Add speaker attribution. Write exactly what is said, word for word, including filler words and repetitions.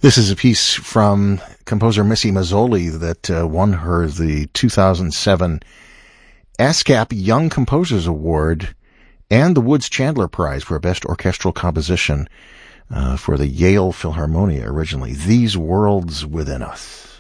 Speaker 1: This is a piece from composer Missy Mazzoli that uh, won her the two thousand seven ASCAP Young Composers Award and the Woods Chandler Prize for Best Orchestral Composition uh, for the Yale Philharmonia originally. These Worlds Within Us.